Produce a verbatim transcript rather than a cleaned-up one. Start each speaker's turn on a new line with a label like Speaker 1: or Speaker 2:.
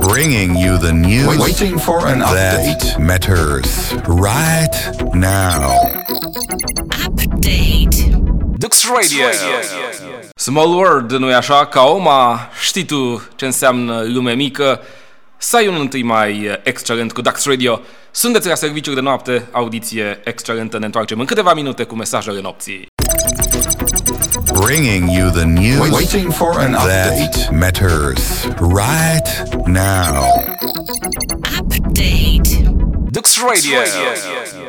Speaker 1: Bringing you the news
Speaker 2: Waiting for an update
Speaker 1: that matters right now.
Speaker 3: Update.
Speaker 4: Dux Radio. Small world, nu-i așa? Ca Oma, știi tu ce înseamnă lume mică. Să ai un întâi mai excelent cu Dux Radio. Sunteți la serviciul de noapte, audiție excelentă. Ne întoarcem în câteva minute cu mesajele nopții.
Speaker 1: Bringing you the news
Speaker 2: Waiting for an update
Speaker 1: that matters right now.
Speaker 3: Update.
Speaker 4: Dux Radio.